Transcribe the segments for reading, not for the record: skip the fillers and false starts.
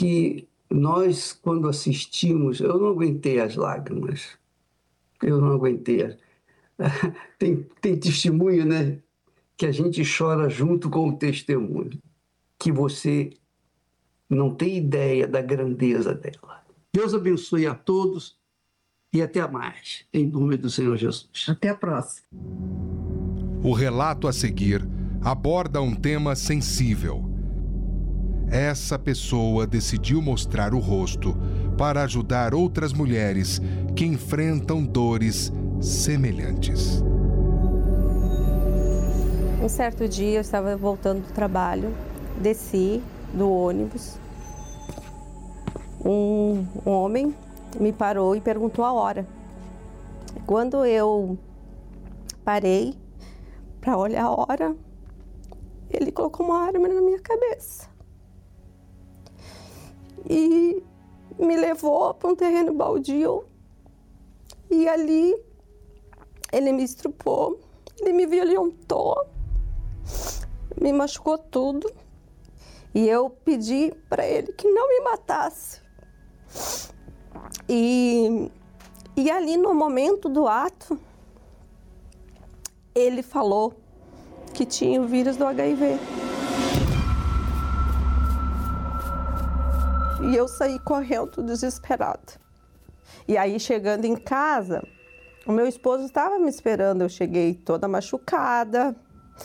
que nós, quando assistimos, eu não aguentei as lágrimas. Eu não aguentei. Tem testemunho, né? Que a gente chora junto com o testemunho. Que você não tem ideia da grandeza dela. Deus abençoe a todos e até mais, em nome do Senhor Jesus. Até a próxima. O relato a seguir aborda um tema sensível. Essa pessoa decidiu mostrar o rosto para ajudar outras mulheres que enfrentam dores semelhantes. Um certo dia eu estava voltando do trabalho, desci do ônibus. Um homem me parou e perguntou a hora. Quando eu parei para olhar a hora, ele colocou uma arma na minha cabeça e me levou para um terreno baldio. E ali ele me estrupou, ele me violentou, me machucou tudo. E eu pedi para ele que não me matasse. E ali no momento do ato, ele falou que tinha o vírus do HIV. E eu saí correndo, desesperada. E aí, chegando em casa, o meu esposo estava me esperando. Eu cheguei toda machucada.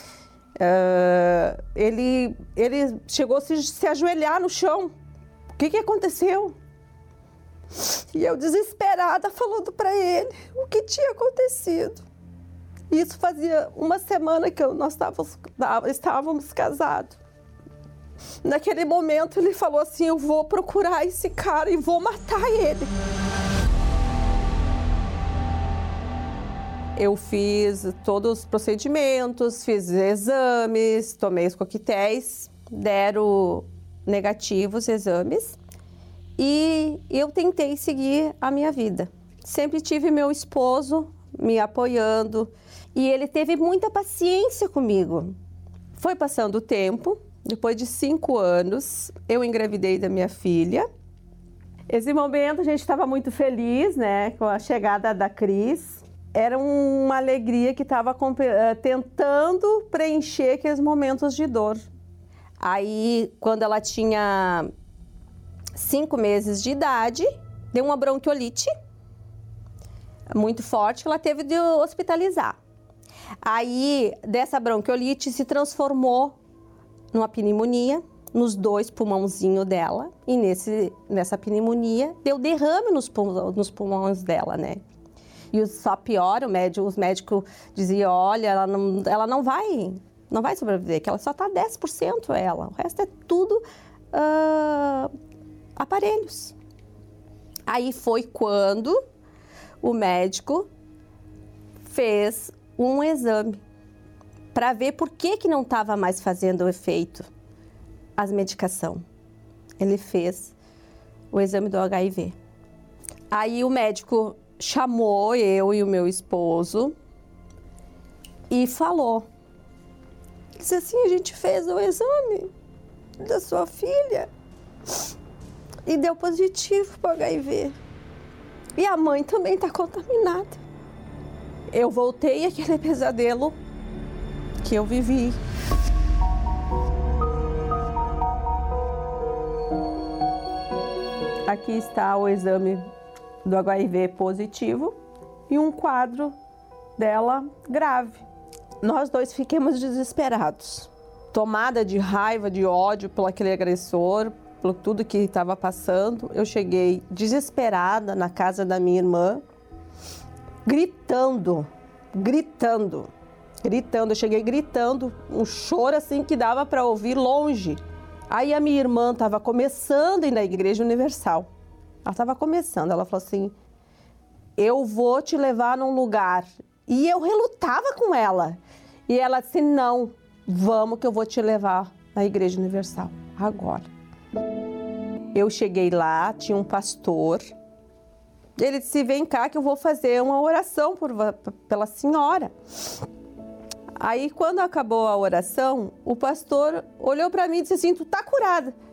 Ele chegou a se ajoelhar no chão. O que aconteceu? E eu, desesperada, falando para ele o que tinha acontecido. Isso fazia uma semana que nós estávamos casados. Naquele momento ele falou assim: eu vou procurar esse cara e vou matar ele. Eu fiz todos os procedimentos, fiz exames, tomei os coquetéis, deram negativos os exames e eu tentei seguir a minha vida. Sempre tive meu esposo me apoiando e ele teve muita paciência comigo. Foi passando o tempo, depois de 5 anos, eu engravidei da minha filha. Esse momento a gente estava muito feliz, né, com a chegada da Cris. Era uma alegria que estava tentando preencher aqueles momentos de dor. Aí, quando ela tinha 5 meses de idade, deu uma bronquiolite muito forte, ela teve de hospitalizar. Aí, dessa bronquiolite se transformou numa pneumonia nos 2 pulmãozinhos dela. E nessa pneumonia, deu derrame nos pulmões dela, né? E só pior, os médicos diziam: olha, ela não vai sobreviver, que ela só está 10% ela. O resto é tudo aparelhos. Aí foi quando o médico fez um exame para ver por que não estava mais fazendo o efeito as medicações. Ele fez o exame do HIV. Aí o médico chamou eu e o meu esposo e falou: disse assim, a gente fez o exame da sua filha e deu positivo para o HIV. E a mãe também está contaminada. Eu voltei àquele pesadelo que eu vivi. Aqui está o exame do HIV positivo e um quadro dela grave. Nós 2 ficamos desesperados, tomada de raiva, de ódio por aquele agressor, por tudo que estava passando. Eu cheguei desesperada na casa da minha irmã, gritando. Eu cheguei gritando, um choro assim que dava para ouvir longe. Aí a minha irmã estava começando a ir na Igreja Universal. Ela estava começando, ela falou assim: eu vou te levar num lugar. E eu relutava com ela. E ela disse: não, vamos que eu vou te levar na Igreja Universal, agora. Eu cheguei lá, tinha um pastor. Ele disse: vem cá que eu vou fazer uma oração pela senhora. Aí, quando acabou a oração, o pastor olhou para mim e disse assim: tu tá curada.